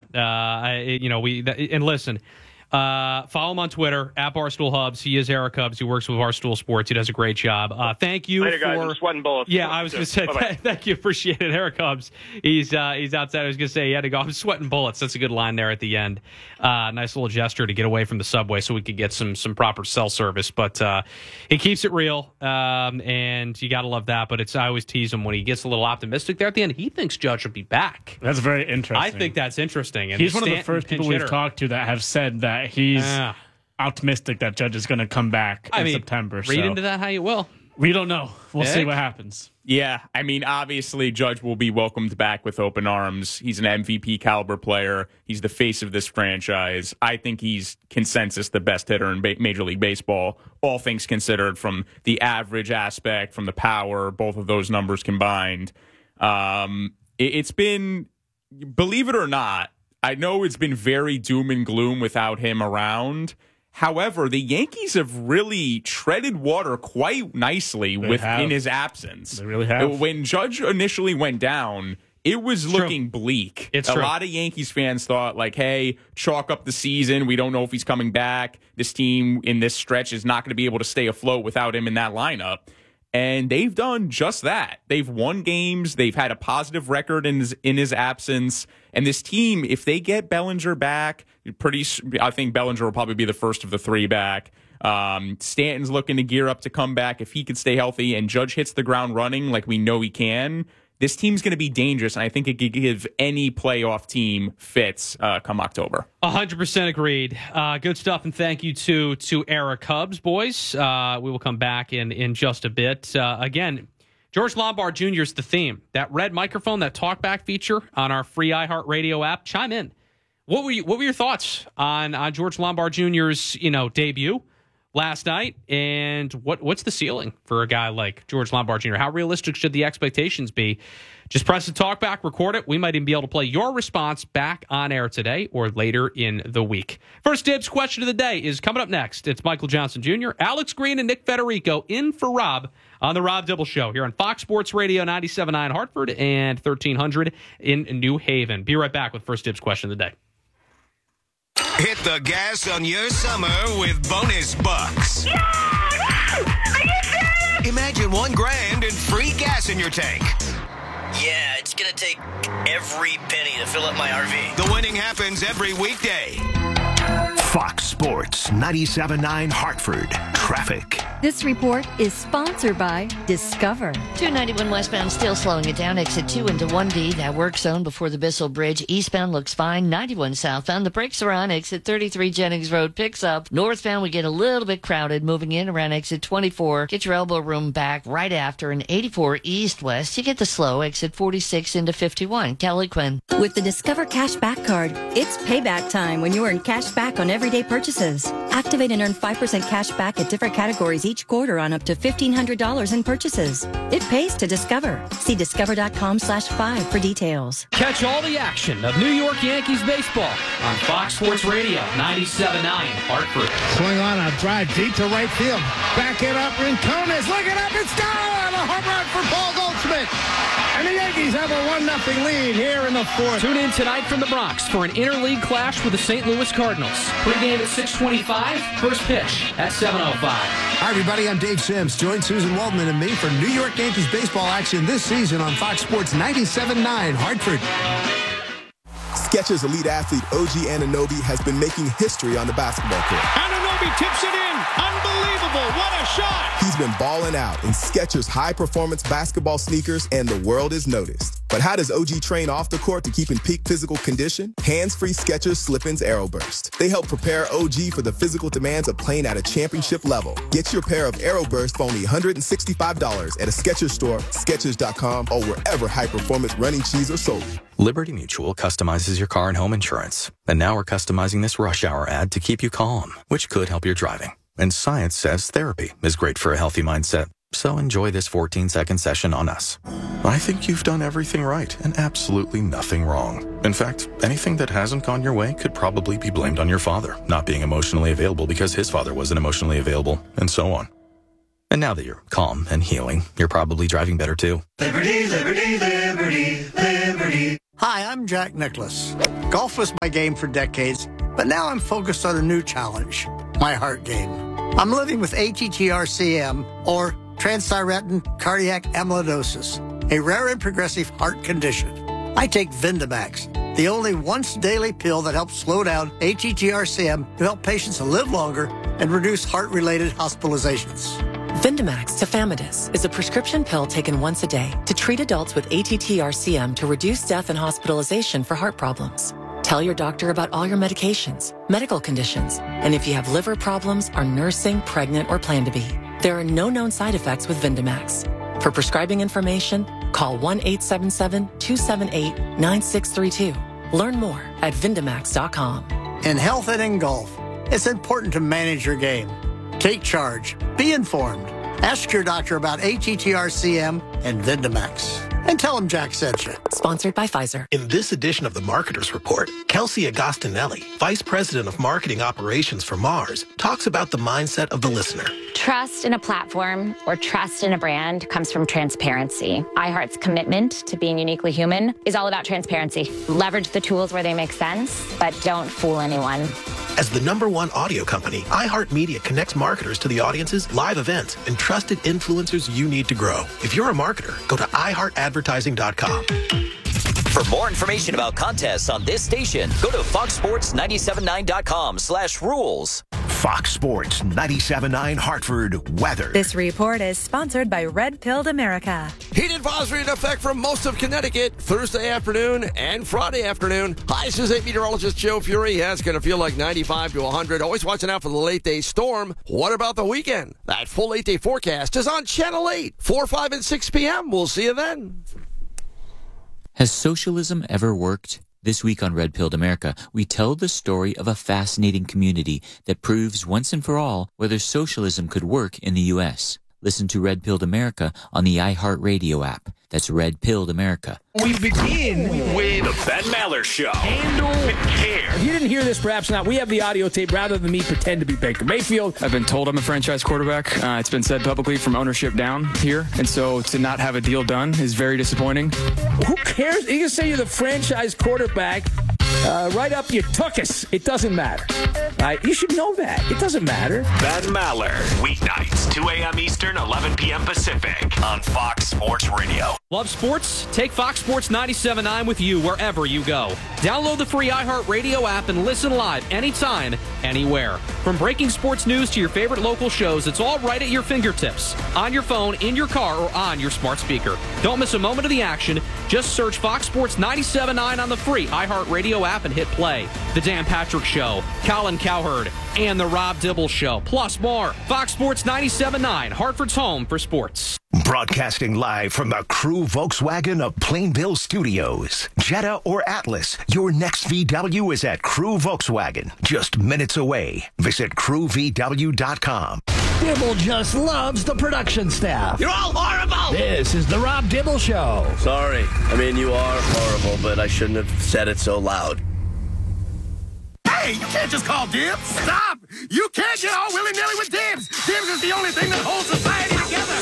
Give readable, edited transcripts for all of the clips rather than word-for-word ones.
And listen. Follow him on Twitter, at Barstool Hubs. He is Eric Hubs. He works with Barstool Sports. He does a great job. Thank you. Later, guys. I'm sweating bullets. Yeah, I was going to say, thank you. Appreciate it. Eric Hubs. He's outside. I was going to say he had to go. I'm sweating bullets. That's a good line there at the end. Nice little gesture to get away from the subway so we could get some proper cell service. But he keeps it real, and you got to love that. But I always tease him when he gets a little optimistic there at the end. He thinks Judge will be back. That's very interesting. I think that's interesting. And he's one of the first people we've talked to that have said that he's optimistic that Judge is going to come back in September. Read into that how you will. We don't know. We'll see what happens. Yeah, I mean, obviously, Judge will be welcomed back with open arms. He's an MVP caliber player. He's the face of this franchise. I think he's consensus the best hitter in Major League Baseball, all things considered, from the average aspect, from the power, both of those numbers combined. It's been, believe it or not, I know it's been very doom and gloom without him around. However, the Yankees have really treaded water quite nicely in his absence. They really have. When Judge initially went down, it was looking bleak. It's a true. lot of Yankees fans thought, like, hey, chalk up the season. We don't know if he's coming back. This team in this stretch is not going to be able to stay afloat without him in that lineup. And they've done just that. They've won games. They've had a positive record in his absence. And this team, if they get Bellinger back, I think Bellinger will probably be the first of the three back. Stanton's looking to gear up to come back if he could stay healthy, and Judge hits the ground running like we know he can. This team's going to be dangerous, and I think it could give any playoff team fits come October. 100% agreed. Good stuff, and thank you to Eric Hubs, boys. We will come back in just a bit. Again, George Lombard Jr. is the theme. That red microphone, that talkback feature on our free iHeartRadio app. Chime in. What were your thoughts on George Lombard Jr.'s debut last night, and what's the ceiling for a guy like George Lombard Jr.? How realistic should the expectations be? Just press the talk back, record it. We might even be able to play your response back on air today or later in the week. First Dibs question of the day is coming up next. It's Michael Johnson Jr., Alex Green, and Nick Federico in for Rob on the Rob Dibble Show here on Fox Sports Radio 97.9 Hartford and 1300 in New Haven. Be right back with First Dibs question of the day. Hit the gas on your summer with bonus bucks. Yeah! Are you serious? Imagine $1,000 and free gas in your tank. Yeah, it's going to take every penny to fill up my RV. The winning happens every weekday. Fox Sports 97.9 Hartford. Traffic. This report is sponsored by Discover. 291 westbound still slowing it down. Exit 2 into 1D. That work zone before the Bissell Bridge. Eastbound looks fine. 91 southbound. The brakes are on. Exit 33 Jennings Road picks up. Northbound we get a little bit crowded. Moving in around exit 24. Get your elbow room back right after. And 84 east-west. You get the slow. Exit 46 into 51. Kelly Quinn. With the Discover Cash Back Card, it's payback time when you earn cash back on everyday purchases. Activate and earn 5% cash back at different categories each quarter on up to $1,500 in purchases. It pays to Discover. See discover.com/5 for details. Catch all the action of New York Yankees baseball on Fox Sports Radio 97.9 Hartford. Swing on a drive deep to right field. Back it up, Rincones. Look it up. It's gone. A home run for Paul Goldschmidt. And the Yankees have a 1-0 lead here in the fourth. Tune in tonight from the Bronx for an interleague clash with the St. Louis Cardinals. Pre-game at 6:25, first pitch at 7:05. Hi, everybody. I'm Dave Sims. Join Susan Waldman and me for New York Yankees baseball action this season on Fox Sports 97.9 Hartford. Skechers elite athlete OG Anunoby has been making history on the basketball court. Anunoby tips it in. Unbelievable. What a shot. He's been balling out in Skechers high-performance basketball sneakers, and the world is noticed. But how does OG train off the court to keep in peak physical condition? Hands-free Skechers Slip-ins Aeroburst. They help prepare OG for the physical demands of playing at a championship level. Get your pair of Aeroburst for only $165 at a Skechers store, Skechers.com, or wherever high-performance running shoes are sold. Liberty Mutual customizes your car and home insurance. And now we're customizing this rush hour ad to keep you calm, which could help your driving. And science says therapy is great for a healthy mindset. So enjoy this 14-second session on us. I think you've done everything right and absolutely nothing wrong. In fact, anything that hasn't gone your way could probably be blamed on your father not being emotionally available because his father wasn't emotionally available, and so on. And now that you're calm and healing, you're probably driving better too. Liberty, liberty, liberty, liberty. Hi, I'm Jack Nicklaus. Golf was my game for decades, but now I'm focused on a new challenge, my heart game. I'm living with ATTR-CM, or transthyretin cardiac amyloidosis, a rare and progressive heart condition. I take Vindamax, the only once-daily pill that helps slow down ATTR-CM to help patients live longer and reduce heart-related hospitalizations. Vindamax tafamidis is a prescription pill taken once a day to treat adults with ATTR-CM to reduce death and hospitalization for heart problems. Tell your doctor about all your medications, medical conditions, and if you have liver problems, are nursing, pregnant, or plan to be. There are no known side effects with Vindamax. For prescribing information, call 1-877-278-9632. Learn more at Vindamax.com. In health and in golf, it's important to manage your game. Take charge. Be informed. Ask your doctor about ATTR-CM and Vindamax. And tell them Jack sent you. Sponsored by Pfizer. In this edition of the Marketer's Report, Kelsey Agostinelli, Vice President of Marketing Operations for Mars, talks about the mindset of the listener. Trust in a platform or trust in a brand comes from transparency. iHeart's commitment to being uniquely human is all about transparency. Leverage the tools where they make sense, but don't fool anyone. As the #1 audio company, iHeartMedia connects marketers to the audiences, live events, and trusted influencers you need to grow. If you're a marketer, go to iHeartAdvertising.com. For more information about contests on this station, go to foxsports979.com/rules. Fox Sports 97.9 Hartford weather. This report is sponsored by Red Pilled America. Heat advisory in effect for most of Connecticut Thursday afternoon and Friday afternoon. Hi, this is meteorologist Joe Fury. Yeah, it's going to feel like 95 to 100. Always watching out for the late day storm. What about the weekend? That full 8-day forecast is on Channel 8, 4, 5, and 6 p.m. We'll see you then. Has socialism ever worked? This week on Red Pilled America, we tell the story of a fascinating community that proves once and for all whether socialism could work in the U.S. Listen to Red Pilled America on the iHeartRadio app. That's Red Pilled America. We begin with the Ben Maller Show. Handle with care. If you didn't hear this, perhaps not, we have the audio tape rather than me pretend to be Baker Mayfield. I've been told I'm a franchise quarterback. It's been said publicly from ownership down here. And so to not have a deal done is very disappointing. Who cares? You can say you're the franchise quarterback. Right up your tuchus. It doesn't matter. You should know that. It doesn't matter. Ben Maller. Weeknights, 2 a.m. Eastern, 11 p.m. Pacific on Fox Sports Radio. Love sports? Take Fox Sports 97.9 with you wherever you go. Download the free iHeartRadio app and listen live anytime, anywhere. From breaking sports news to your favorite local shows, it's all right at your fingertips. On your phone, in your car, or on your smart speaker. Don't miss a moment of the action. Just search Fox Sports 97.9 on the free iHeartRadio app and hit play. The Dan Patrick Show, Colin Cowherd, and The Rob Dibble Show, plus more. Fox Sports 97.9, Hartford's home for sports. Broadcasting live from the Crew Volkswagen of Plainville Studios. Jetta or Atlas, your next VW is at Crew Volkswagen, just minutes away. Visit crewvw.com. Dibble just loves the production staff. You're all horrible! This is the Rob Dibble Show. Sorry. I mean, you are horrible, but I shouldn't have said it so loud. Hey, you can't just call dibs. Stop! You can't get all willy-nilly with dibs. Dibs is the only thing that holds society together.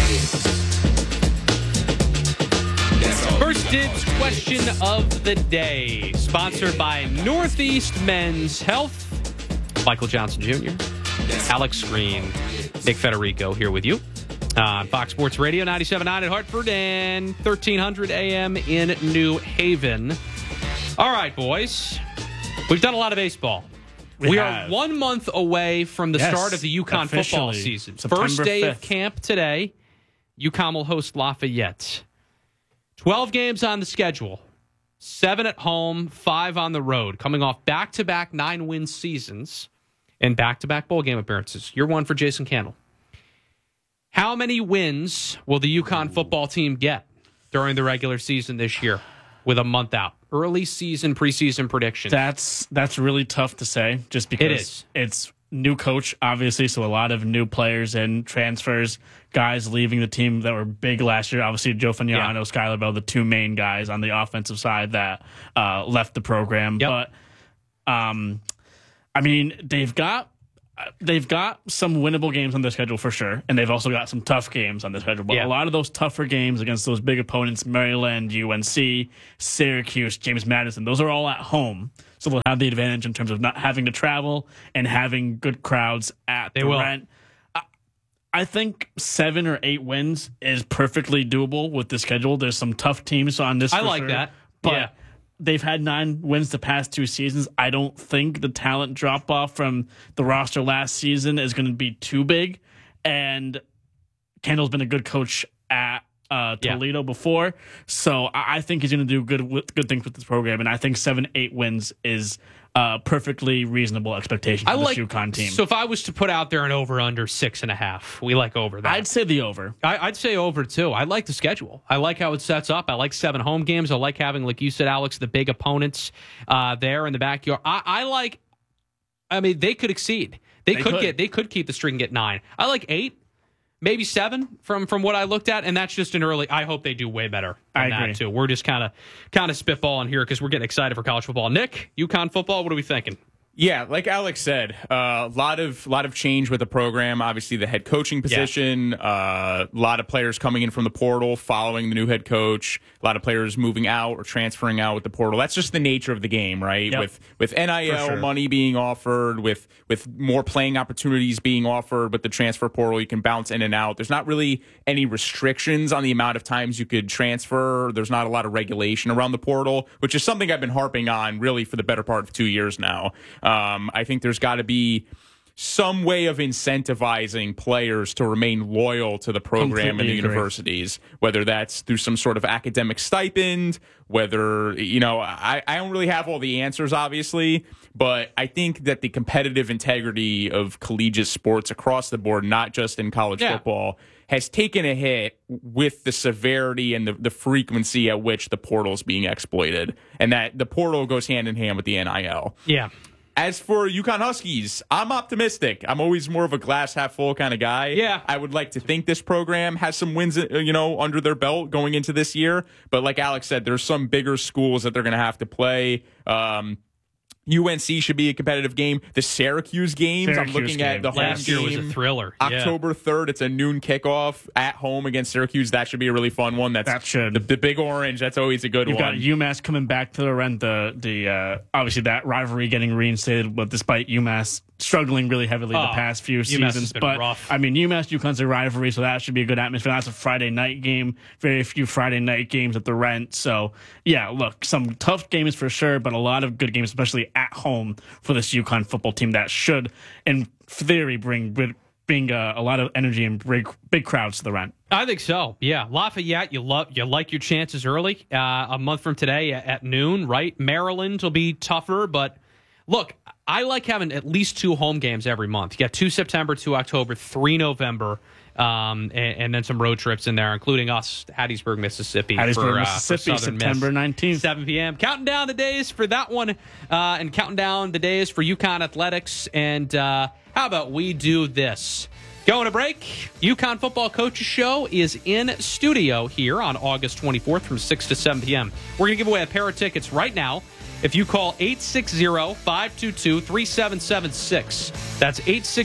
First dibs question of the day, sponsored by Northeast Men's Health. Michael Johnson Jr., Alex Green, Nick Federico here with you on Fox Sports Radio, 97.9 at Hartford and 1300 AM in New Haven. All right, boys. We've done a lot of baseball. We are 1 month away from the start of the UConn football season. September First day 5th. of camp today. UConn will host Lafayette. 12 games on the schedule. 7 at home, 5 on the road. Coming off back-to-back 9-win seasons and back-to-back bowl game appearances. Year one for Jason Candle. How many wins will the UConn football team get during the regular season this year with a month out? Early season, preseason prediction. That's really tough to say just because it's new coach, obviously, so a lot of new players and transfers, guys leaving the team that were big last year. Obviously, Joe Fagnano, Skylar Bell, the two main guys on the offensive side that left the program. But, I mean, they've got they've got some winnable games on their schedule for sure, and they've also got some tough games on their schedule. But a lot of those tougher games against those big opponents, Maryland, UNC, Syracuse, James Madison, those are all at home. So they'll have the advantage in terms of not having to travel and having good crowds at the Rent. I think 7 or 8 wins is perfectly doable with the schedule. There's some tough teams on this. I like that. But they've had 9 wins the past 2 seasons. I don't think the talent drop-off from the roster last season is going to be too big. And Kendall's been a good coach at Toledo before. So I think he's going to do good things with this program. And I think 7-8 wins is perfectly reasonable expectation for this UConn team. So if I was to put out there an over-under 6.5, we like over that. I'd say the over. I'd say over, too. I like the schedule. I like how it sets up. I like 7 home games. I like having, like you said, Alex, the big opponents there in the backyard. I mean, they could exceed. They could keep the streak and get 9. I like 8. Maybe 7 from what I looked at, and that's just an early. I hope they do way better than that too. We're just kind of spitballing here because we're getting excited for college football. Nick, UConn football, what are we thinking? Yeah, like Alex said, a lot of change with the program. Obviously, the head coaching position, a lot of players coming in from the portal, following the new head coach. A lot of players moving out or transferring out with the portal. That's just the nature of the game, right? Yep. With NIL money being offered, with more playing opportunities being offered, with the transfer portal, you can bounce in and out. There's not really any restrictions on the amount of times you could transfer. There's not a lot of regulation around the portal, which is something I've been harping on really for the better part of 2 years now. I think there's got to be some way of incentivizing players to remain loyal to the program and the universities, whether that's through some sort of academic stipend, whether, I don't really have all the answers, obviously, but I think that the competitive integrity of collegiate sports across the board, not just in college football, has taken a hit with the severity and the frequency at which the portal is being exploited, and that the portal goes hand in hand with the NIL. Yeah. As for UConn Huskies, I'm optimistic. I'm always more of a glass half full kind of guy. Yeah. I would like to think this program has some wins, under their belt going into this year. But like Alex said, there's some bigger schools that they're going to have to play. UNC should be a competitive game. The Syracuse games, I'm looking at the home last year was a thriller. October 3rd, it's a noon kickoff at home against Syracuse. That should be a really fun one. That should. The Big Orange, that's always a good one. You've got UMass coming back to the Rent. Obviously that rivalry getting reinstated, but despite UMass struggling really heavily the past few seasons. Has been rough. I mean, UMass UConn's a rivalry, so that should be a good atmosphere. That's a Friday night game. Very few Friday night games at the Rent. So, yeah, look, some tough games for sure, but a lot of good games, especially at home for this UConn football team that should, in theory, bring a lot of energy and big crowds to the Rent. I think so. Yeah, Lafayette, you like your chances early. A month from today at noon, right? Maryland will be tougher, but look, I like having at least 2 home games every month. You got 2 September, 2 October, 3 November, and then some road trips in there, including us, Hattiesburg, Mississippi. Mississippi, September 19th. 7 p.m. Counting down the days for that one, and counting down the days for UConn Athletics. And how about we do this? Going to break. UConn Football Coaches Show is in studio here on August 24th from 6 to 7 p.m. We're going to give away a pair of tickets right now. If you call 860-522-3776, that's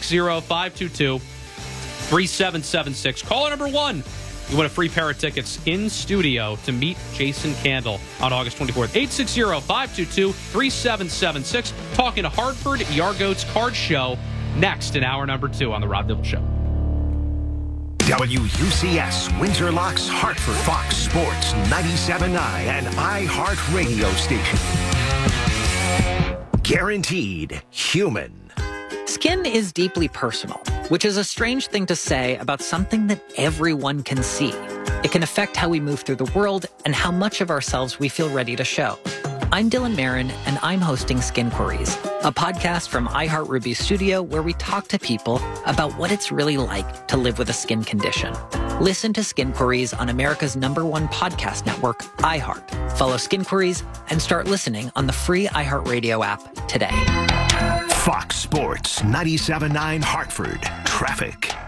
860-522-3776. Caller number 1, you win a free pair of tickets in studio to meet Jason Candle on August 24th. 860-522-3776. Talking to Hartford Yargoats Card Show next in hour number 2 on The Rob Dibble Show. WUCS Windsor Locks Hartford, Fox Sports 97.9 and iHeart Radio Station. Guaranteed human. Skin is deeply personal, which is a strange thing to say about something that everyone can see. It can affect how we move through the world and how much of ourselves we feel ready to show. I'm Dylan Marin, and I'm hosting Skin Queries, a podcast from iHeart Ruby Studio where we talk to people about what it's really like to live with a skin condition. Listen to Skin Queries on America's #1 podcast network, iHeart. Follow Skin Queries and start listening on the free iHeartRadio app today. Fox Sports 97.9 Hartford. Traffic.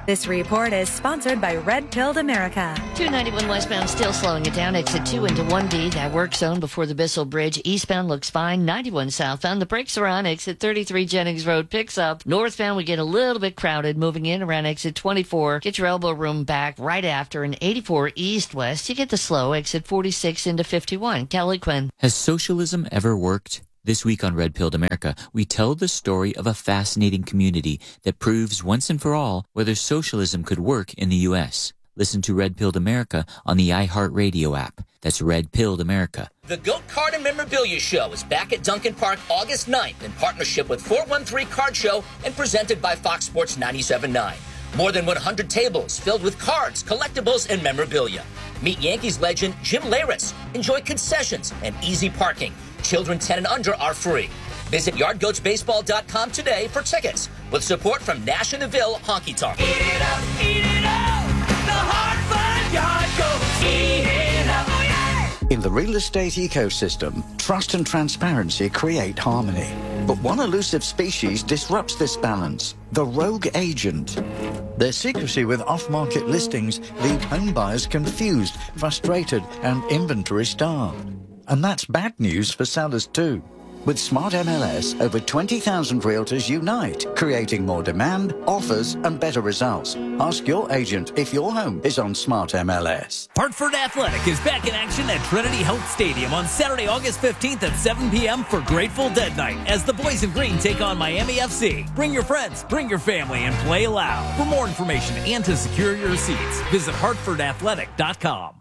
This report is sponsored by Red Pilled America. 291 westbound still slowing it down. Exit 2 into 1B. That work zone before the Bissell Bridge. Eastbound looks fine. 91 southbound. The brakes are on. Exit 33 Jennings Road picks up. Northbound we get a little bit crowded. Moving in around exit 24. Get your elbow room back right after. And 84 east-west. You get the slow. Exit 46 into 51. Kelly Quinn. Has socialism ever worked? This week on Red Pilled America, we tell the story of a fascinating community that proves once and for all whether socialism could work in the U.S. Listen to Red Pilled America on the iHeartRadio app. That's Red Pilled America. The Goat Card and Memorabilia Show is back at Duncan Park August 9th in partnership with 413 Card Show and presented by Fox Sports 97.9. More than 100 tables filled with cards, collectibles, and memorabilia. Meet Yankees legend Jim Leyritz. Enjoy concessions and easy parking. Children 10 and under are free. Visit yardgoatsbaseball.com today for tickets with support from Nash and Neville Honky Tonk. Eat it up, the Hartford Yard Goats. Eat it up, oh yeah! In the real estate ecosystem, trust and transparency create harmony. But one elusive species disrupts this balance, the rogue agent. Their secrecy with off-market listings leave home buyers confused, frustrated, and inventory-starved. And that's bad news for sellers too. With Smart MLS, over 20,000 realtors unite, creating more demand, offers, and better results. Ask your agent if your home is on Smart MLS. Hartford Athletic is back in action at Trinity Health Stadium on Saturday, August 15th at 7 p.m. for Grateful Dead Night as the Boys in Green take on Miami FC. Bring your friends, bring your family, and play loud. For more information and to secure your seats, visit HartfordAthletic.com.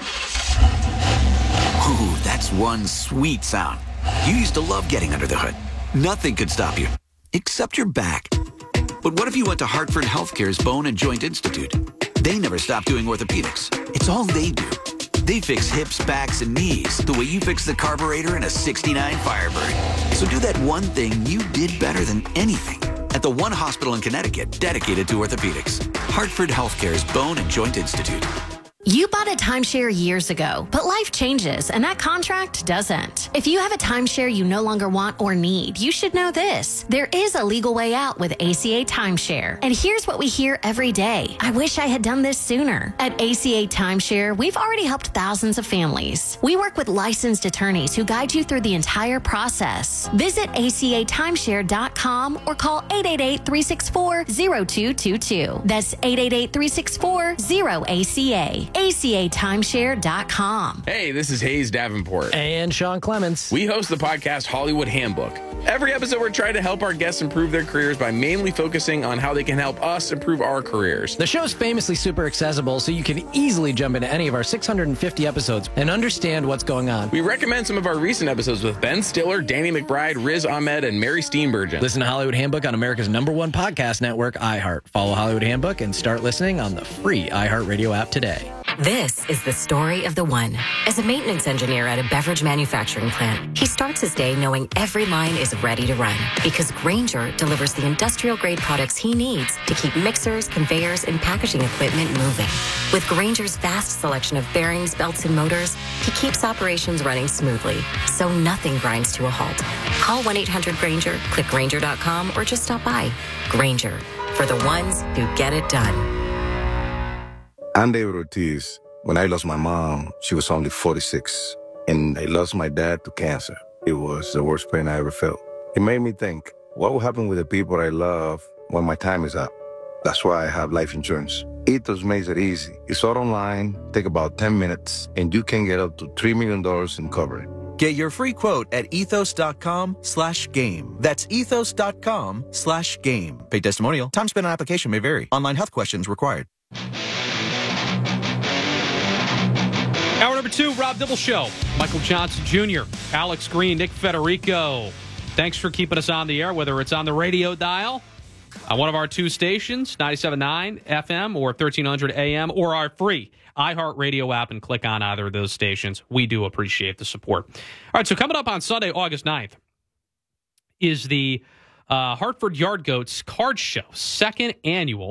Ooh, that's one sweet sound. You used to love getting under the hood. Nothing could stop you, except your back. But what if you went to Hartford Healthcare's Bone and Joint Institute? They never stopped doing orthopedics. It's all they do. They fix hips, backs, and knees the way you fix the carburetor in a 69 Firebird. So do that one thing you did better than anything at the one hospital in Connecticut dedicated to orthopedics. Hartford Healthcare's Bone and Joint Institute. You bought a timeshare years ago, but life changes and that contract doesn't. If you have a timeshare you no longer want or need, you should know this. There is a legal way out with ACA Timeshare. And here's what we hear every day. I wish I had done this sooner. At ACA Timeshare, we've already helped thousands of families. We work with licensed attorneys who guide you through the entire process. Visit acatimeshare.com or call 888-364-0222. That's 888-364-0ACA. ACAtimeshare.com. Hey, this is Hayes Davenport. And Sean Clements. We host the podcast Hollywood Handbook. Every episode, we're trying to help our guests improve their careers by mainly focusing on how they can help us improve our careers. The show's famously super accessible, so you can easily jump into any of our 650 episodes and understand what's going on. We recommend some of our recent episodes with Ben Stiller, Danny McBride, Riz Ahmed, and Mary Steenburgen. Listen to Hollywood Handbook on America's #1 podcast network, iHeart. Follow Hollywood Handbook and start listening on the free iHeartRadio app today. This is the story of the one. As a maintenance engineer at a beverage manufacturing plant, he starts his day knowing every line is ready to run because Grainger delivers the industrial-grade products he needs to keep mixers, conveyors, and packaging equipment moving. With Grainger's vast selection of bearings, belts, and motors, he keeps operations running smoothly, so nothing grinds to a halt. Call 1-800-GRAINGER, click Grainger.com, or just stop by. Grainger, for the ones who get it done. I'm David Ortiz. When I lost my mom, she was only 46, and I lost my dad to cancer. It was the worst pain I ever felt. It made me think, what will happen with the people I love when my time is up? That's why I have life insurance. Ethos makes it easy. It's all online, take about 10 minutes, and you can get up to $3 million in coverage. Get your free quote at ethos.com/game. That's ethos.com/game. Paid testimonial. Time spent on application may vary. Online health questions required. Hour number 2, Rob Dibble Show. Michael Johnson Jr., Alex Green, Nick Federico. Thanks for keeping us on the air, whether it's on the radio dial, on one of our 2 stations, 97.9 FM or 1300 AM, or our free iHeartRadio app, and click on either of those stations. We do appreciate the support. All right, so coming up on Sunday, August 9th, is the Hartford Yard Goats Card Show, second annual.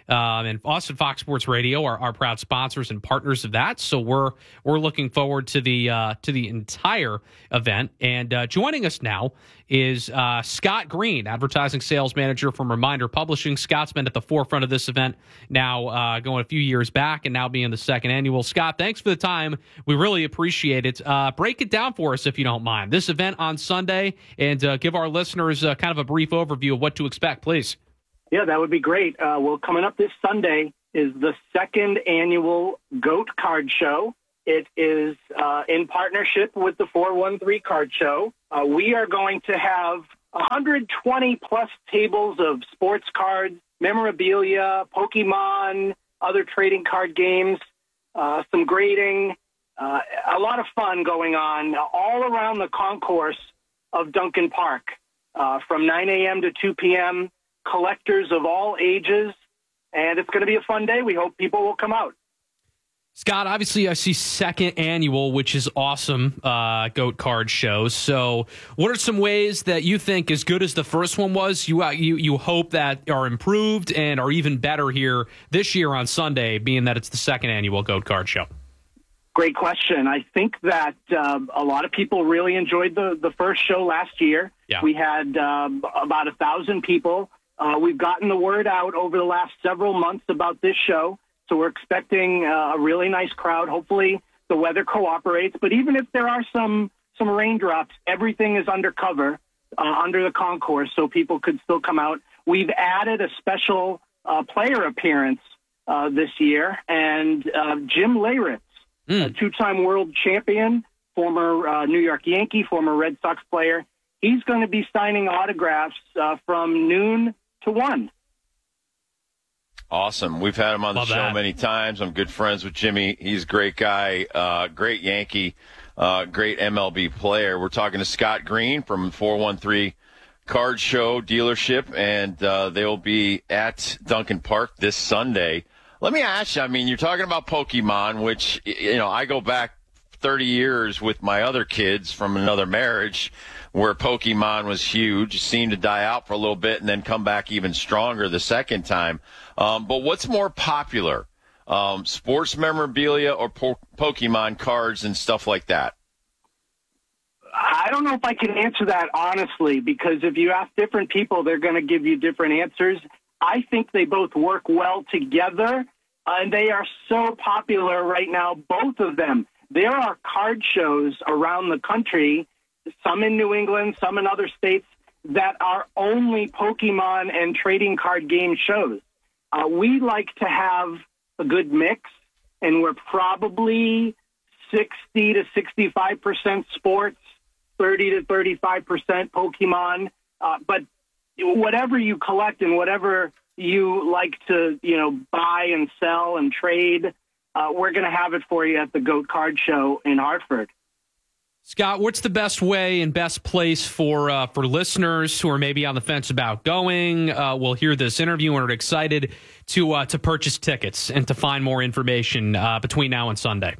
And us and Fox Sports Radio are proud sponsors and partners of that. So we're looking forward to the entire event. And joining us now is Scott Green, advertising sales manager from Reminder Publishing. Scott's been at the forefront of this event now going a few years back and now being the second annual. Scott, thanks for the time. We really appreciate it. Break it down for us if you don't mind. This event on Sunday, and give our listeners kind of a brief overview of what to expect, please. Yeah, that would be great. Well, coming up this Sunday is the second annual GOAT Card Show. It is in partnership with the 413 Card Show. We are going to have 120-plus tables of sports cards, memorabilia, Pokemon, other trading card games, some grading, a lot of fun going on all around the concourse of Duncan Park from 9 a.m. to 2 p.m., collectors of all ages, and it's going to be a fun day. We hope people will come out. Scott, obviously I see second annual, which is awesome, GOAT Card Show. So what are some ways that you think, as good as the first one was, you hope that are improved and are even better here this year on Sunday, being that it's the second annual GOAT Card Show? Great question. I think that a lot of people really enjoyed the first show last year. Yeah. We had about 1,000 people. We've gotten the word out over the last several months about this show. So we're expecting a really nice crowd. Hopefully the weather cooperates. But even if there are some raindrops, everything is undercover under the concourse, so people could still come out. We've added a special player appearance this year, and Jim Leyritz, a two-time world champion, former New York Yankee, former Red Sox player. He's going to be signing autographs from noon to 1. Awesome. We've had him on the show many times. I'm good friends with Jimmy. He's a great guy, great Yankee, great MLB player. We're talking to Scott Green from 413 Card Show dealership, and they will be at Duncan Park this Sunday. Let me ask you, I mean, you're talking about Pokemon, which, I go back 30 years with my other kids from another marriage where Pokemon was huge. It seemed to die out for a little bit and then come back even stronger the second time. But what's more popular, sports memorabilia or Pokemon cards and stuff like that? I don't know if I can answer that honestly, because if you ask different people, they're going to give you different answers. I think they both work well together, and they are so popular right now, both of them. There are card shows around the country, some in New England, some in other states, that are only Pokemon and trading card game shows. We like to have a good mix, and we're probably 60 to 65% sports, 30 to 35% Pokemon. But whatever you collect and whatever you like to, buy and sell and trade, we're going to have it for you at the GOAT Card Show in Hartford. Scott, what's the best way and best place for listeners who are maybe on the fence about going, will hear this interview and are excited to purchase tickets and to find more information between now and Sunday?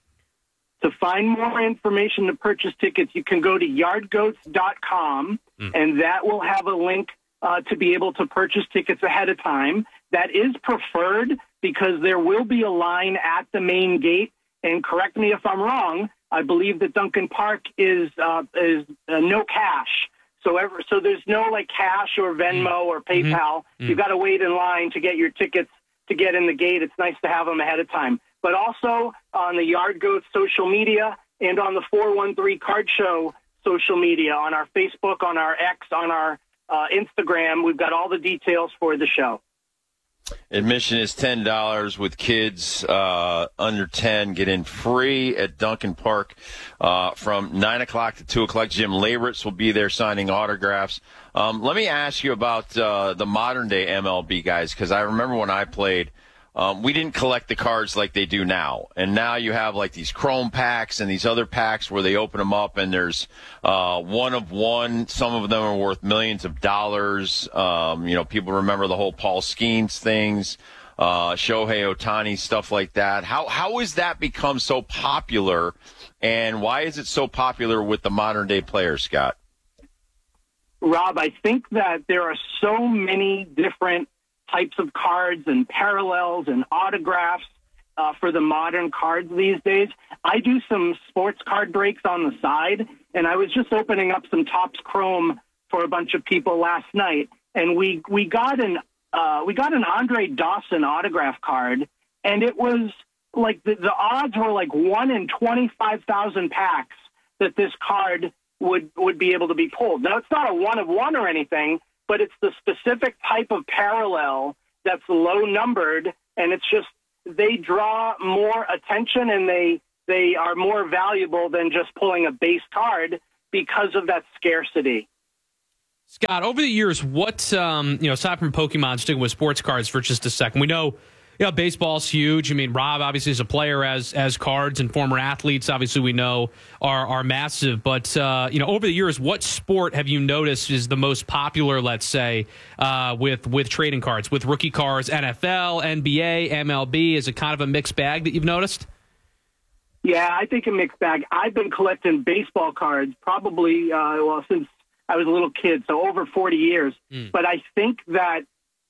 To find more information to purchase tickets, you can go to yardgoats.com, and that will have a link to be able to purchase tickets ahead of time. That is preferred because there will be a line at the main gate. And correct me if I'm wrong, I believe that Duncan Park is no cash. So there's no like cash or Venmo or PayPal. You've got to wait in line to get your tickets to get in the gate. It's nice to have them ahead of time. But also on the Yard Goats social media and on the 413 Card Show social media, on our Facebook, on our X, on our Instagram, we've got all the details for the show. Admission is $10 with kids under 10 get in free at Duncan Park from 9 o'clock to 2 o'clock. Jim Leyritz will be there signing autographs. Let me ask you about the modern-day MLB guys, because I remember when I played, we didn't collect the cards like they do now. And now you have like these chrome packs and these other packs where they open them up and there's one of one. Some of them are worth millions of dollars. People remember the whole Paul Skeens things, Shohei Ohtani, stuff like that. How has that become so popular, and why is it so popular with the modern-day players, Scott? Rob, I think that there are so many different types of cards and parallels and autographs for the modern cards these days. I do some sports card breaks on the side, and I was just opening up some Topps Chrome for a bunch of people last night, and we got an Andre Dawson autograph card, and it was like the odds were like 1 in 25,000 packs that this card would be able to be pulled. Now, it's not a 1 of 1 or anything, but it's the specific type of parallel that's low numbered, and it's just they draw more attention and they are more valuable than just pulling a base card because of that scarcity. Scott, over the years, what aside from Pokemon, sticking with sports cards for just a second, we know baseball's huge. I mean, Rob obviously is a player as cards, and former athletes obviously we know are massive. But over the years, what sport have you noticed is the most popular? Let's say with trading cards, with rookie cards, NFL, NBA, MLB. Is it kind of a mixed bag that you've noticed? Yeah, I think a mixed bag. I've been collecting baseball cards probably since I was a little kid, so over 40 years. But I think that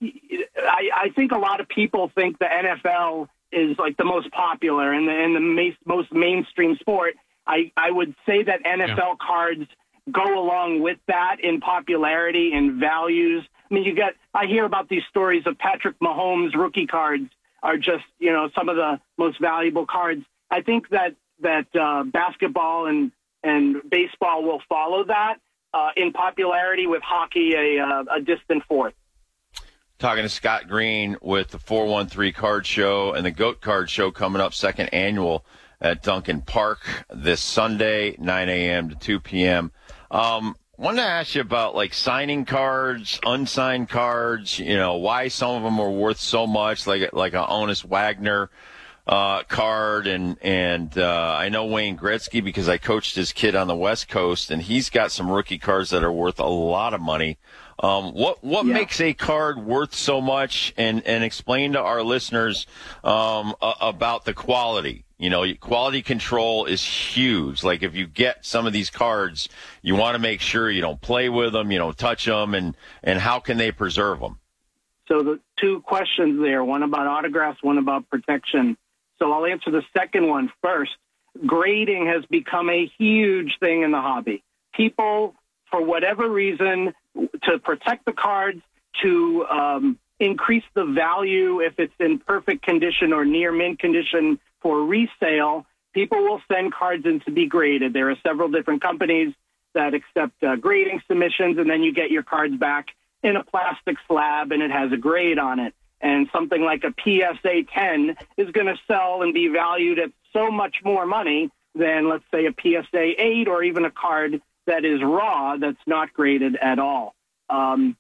I think a lot of people think the NFL is like the most popular and the most mainstream sport. I would say that NFL cards go along with that in popularity and values. I mean, I hear about these stories of Patrick Mahomes rookie cards are just, some of the most valuable cards. I think that basketball and baseball will follow that in popularity, with hockey a distant fourth. Talking to Scott Green with the 413 Card Show and the GOAT Card Show coming up, second annual at Duncan Park this Sunday, 9 a.m. to 2 p.m. Wanted to ask you about like signing cards, unsigned cards, why some of them are worth so much, like a Honus Wagner card, and I know Wayne Gretzky because I coached his kid on the West Coast, and he's got some rookie cards that are worth a lot of money. What makes a card worth so much, and explain to our listeners about the quality. Quality control is huge. Like if you get some of these cards, you want to make sure you don't play with them, you don't touch them, and how can they preserve them? So the two questions there, one about autographs, one about protection. So I'll answer the second one first. Grading has become a huge thing in the hobby. People, for whatever reason, to protect the cards, to increase the value if it's in perfect condition or near mint condition for resale, people will send cards in to be graded. There are several different companies that accept grading submissions, and then you get your cards back in a plastic slab, and it has a grade on it. And something like a PSA 10 is going to sell and be valued at so much more money than, let's say, a PSA 8 or even a card that is raw, that's not graded at all. And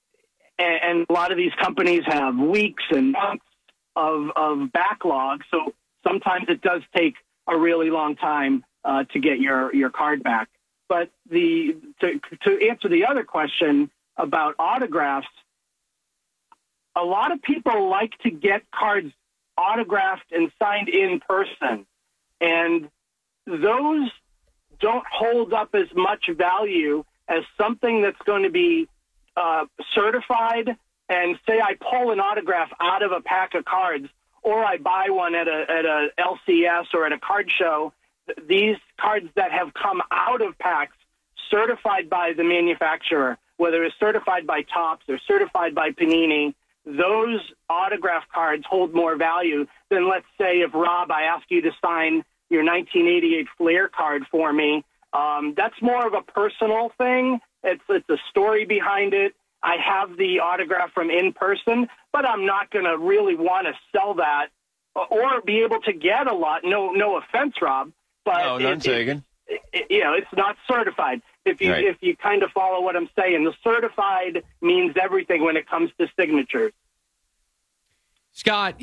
a lot of these companies have weeks and months of backlog, so sometimes it does take a really long time to get your card back. But to answer the other question about autographs, a lot of people like to get cards autographed and signed in person, and those don't hold up as much value as something that's going to be certified. And say I pull an autograph out of a pack of cards, or I buy one at a LCS or at a card show. These cards that have come out of packs certified by the manufacturer, whether it's certified by Topps or certified by Panini, those autograph cards hold more value than, let's say, if Rob, I ask you to sign your 1988 Flair card for me. That's more of a personal thing. It's a story behind it. I have the autograph from in person, but I'm not going to really want to sell that or be able to get a lot. No offense, Rob, but no, none taken. It's not certified. If you kind of follow what I'm saying, the certified means everything when it comes to signatures. Scott,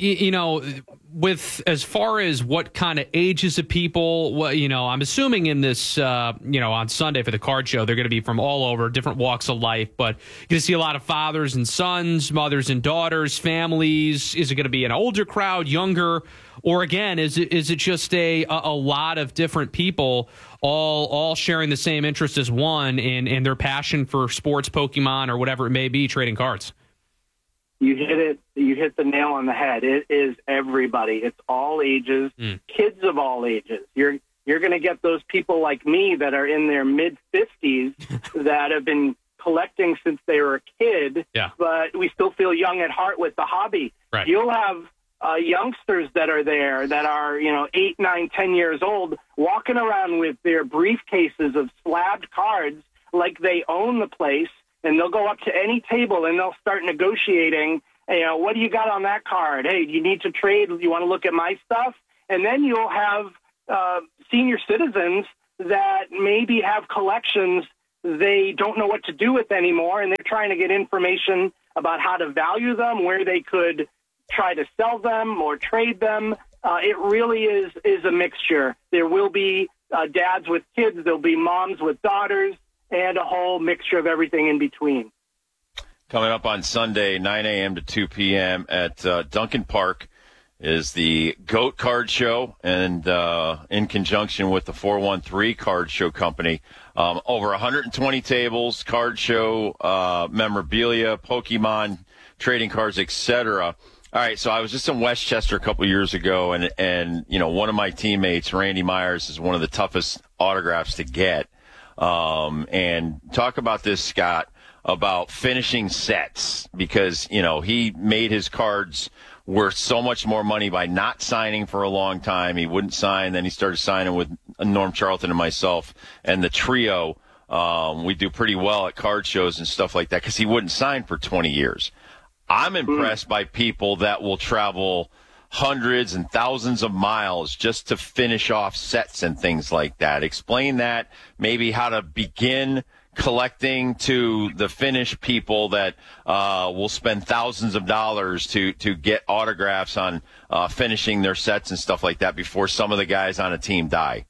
with as far as what kind of ages of people, I'm assuming in this, on Sunday for the card show, they're going to be from all over, different walks of life, but you're going to see a lot of fathers and sons, mothers and daughters, families. Is it going to be an older crowd, younger, or again, is it just a lot of different people all sharing the same interest as one in their passion for sports, Pokemon, or whatever it may be, trading cards? You hit the nail on the head. It is everybody. It's all ages, kids of all ages. You're going to get those people like me that are in their mid-50s that have been collecting since they were a kid, but we still feel young at heart with the hobby. Right. You'll have youngsters that are there that are, 8, 9, 10 years old, walking around with their briefcases of slabbed cards like they own the place, and they'll go up to any table and they'll start negotiating, what do you got on that card? Hey, do you need to trade? You want to look at my stuff? And then you'll have senior citizens that maybe have collections they don't know what to do with anymore, and they're trying to get information about how to value them, where they could try to sell them or trade them. It really is a mixture. There will be dads with kids, there'll be moms with daughters, and a whole mixture of everything in between. Coming up on Sunday, 9 a.m. to 2 p.m. at Duncan Park is the GOAT Card Show, and in conjunction with the 413 Card Show Company. Over 120 tables, card show, memorabilia, Pokemon, trading cards, etc. All right, so I was just in Westchester a couple years ago, and one of my teammates, Randy Myers, is one of the toughest autographs to get. And talk about this, Scott, about finishing sets, because, he made his cards worth so much more money by not signing for a long time. He wouldn't sign. Then he started signing with Norm Charlton and myself and the trio. We do pretty well at card shows and stuff like that because he wouldn't sign for 20 years. I'm impressed by people that will travel hundreds and thousands of miles just to finish off sets and things like that. Explain that, maybe how to begin collecting to the Finnish people that will spend thousands of dollars to get autographs on finishing their sets and stuff like that before some of the guys on a team die.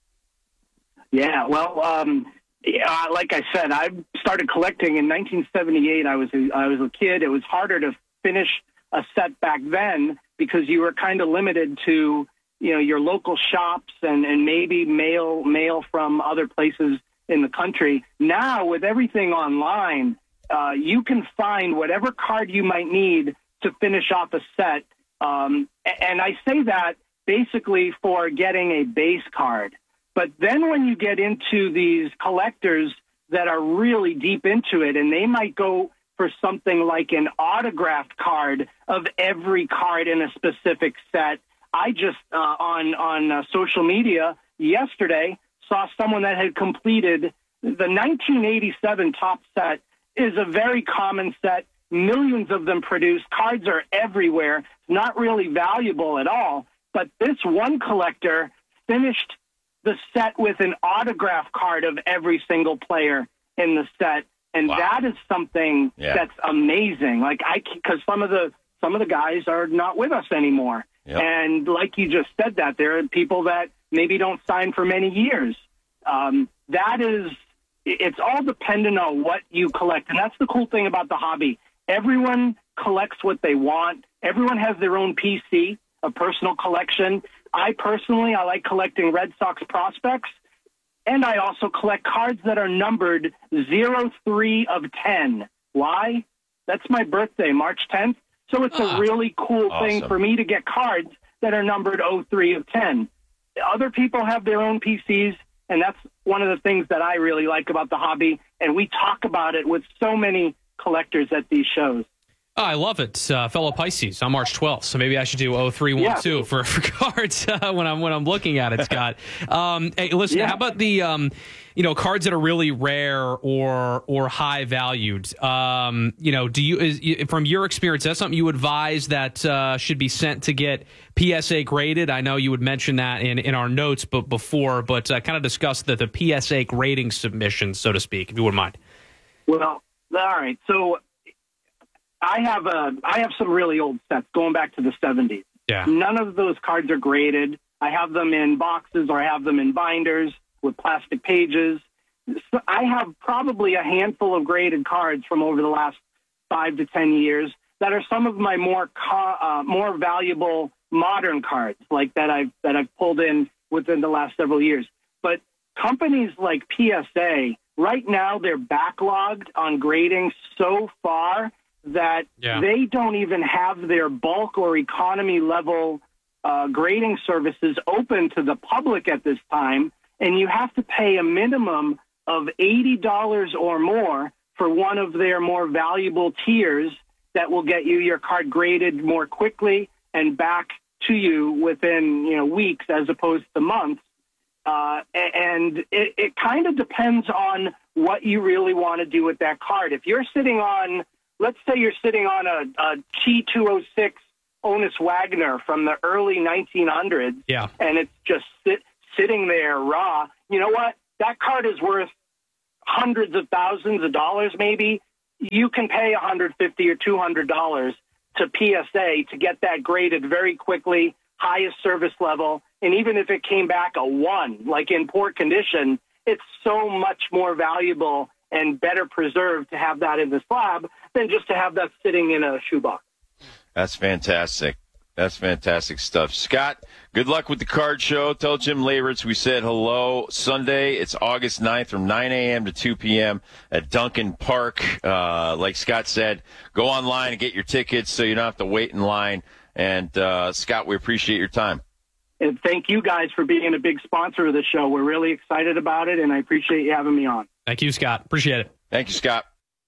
Yeah, well, like I said, I started collecting in 1978. I was a kid. It was harder to finish a set back then because you were kind of limited to your local shops and maybe mail from other places in the country. Now, with everything online, you can find whatever card you might need to finish off a set. And I say that basically for getting a base card. But then when you get into these collectors that are really deep into it, and they might go for something like an autographed card of every card in a specific set. I just, on social media yesterday, saw someone that had completed the 1987 top set. Is a very common set. Millions of them produced. Cards are everywhere. It's not really valuable at all. But this one collector finished the set with an autograph card of every single player in the set. And that is something that's amazing. Like because some of the guys are not with us anymore. Yep. And like you just said, that there are people that maybe don't sign for many years. It's all dependent on what you collect. And that's the cool thing about the hobby. Everyone collects what they want. Everyone has their own PC, a personal collection. I like collecting Red Sox prospects. And I also collect cards that are numbered 03 of 10. Why? That's my birthday, March 10th. So it's a really cool thing for me to get cards that are numbered 03 of 10. Other people have their own PCs, and that's one of the things that I really like about the hobby. And we talk about it with so many collectors at these shows. Oh, I love it, fellow Pisces on March 12th. So maybe I should do 0312 for cards when I'm looking at it, Scott. Hey, listen, how about the cards that are really rare or high valued? Do you from your experience, that's something you advise that should be sent to get PSA graded? I know you would mention that in our notes, but kind of discuss the PSA grading submission, so to speak, if you wouldn't mind. Well, all right, so I have some really old sets going back to the 70s. Yeah. None of those cards are graded. I have them in boxes or I have them in binders with plastic pages. So I have probably a handful of graded cards from over the last 5 to 10 years that are some of my more valuable modern cards, like that I've pulled in within the last several years. But companies like PSA, right now they're backlogged on grading so far that they don't even have their bulk or economy level grading services open to the public at this time, and you have to pay a minimum of $80 or more for one of their more valuable tiers that will get you your card graded more quickly and back to you within weeks as opposed to months. And it kind of depends on what you really want to do with that card. If you're sitting on, let's say you're sitting on a T206 Honus Wagner from the early 1900s, and it's just sitting there raw, you know what? That card is worth hundreds of thousands of dollars maybe. You can pay $150 or $200 to PSA to get that graded very quickly, highest service level, and even if it came back a 1, like in poor condition, it's so much more valuable and better preserved to have that in the slab than just to have that sitting in a shoebox. That's fantastic. That's fantastic stuff. Scott, good luck with the card show. Tell Jim Leyritz we said hello. Sunday, it's August 9th from 9 a.m. to 2 p.m. at Duncan Park. Like Scott said, go online and get your tickets so you don't have to wait in line. And, Scott, we appreciate your time. And thank you guys for being a big sponsor of the show. We're really excited about it, and I appreciate you having me on. Thank you, Scott. Appreciate it. Thank you, Scott.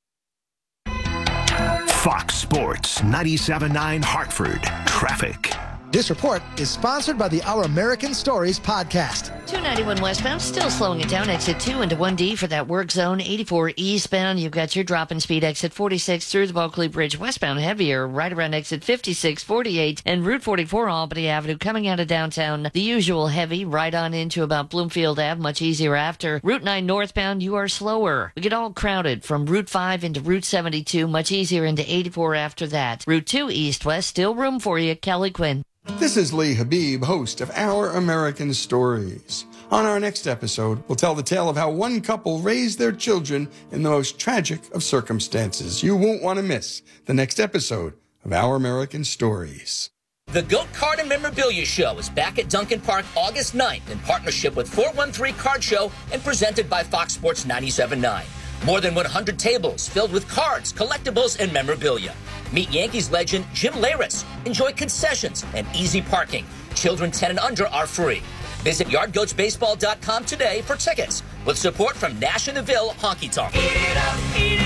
Fox Sports 97.9 Hartford Traffic. This report is sponsored by the Our American Stories podcast. 291 westbound, still slowing it down. Exit 2 into 1D for that work zone. 84 eastbound, you've got your drop-in speed. Exit 46 through the Bulkley Bridge. Westbound heavier, right around exit 56, 48, and Route 44 Albany Avenue coming out of downtown. The usual heavy, right on into about Bloomfield Ave, much easier after. Route 9 northbound, you are slower. We get all crowded from Route 5 into Route 72, much easier into 84 after that. Route 2 east-west, still room for you. Kelly Quinn. This is Lee Habib, host of Our American Stories. On our next episode, we'll tell the tale of how one couple raised their children in the most tragic of circumstances. You won't want to miss the next episode of Our American Stories. The GOAT Card and Memorabilia Show is back at Duncan Park August 9th in partnership with 413 Card Show and presented by Fox Sports 97.9. More than 100 tables filled with cards, collectibles, and memorabilia. Meet Yankees legend Jim Leyritz. Enjoy concessions and easy parking. Children 10 and under are free. Visit yardgoatsbaseball.com today for tickets with support from Nash and Neville Honky Tonk. Eat it up, eat it up.